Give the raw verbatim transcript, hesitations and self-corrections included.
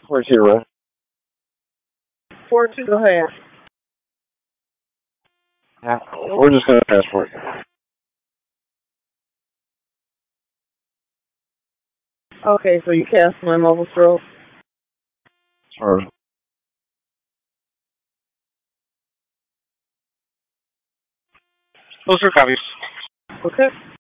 Four zero. Four two. Go ahead. Yeah. We're just gonna passport you. Okay, so you cast my mobile stroke. Or those are copies. Okay.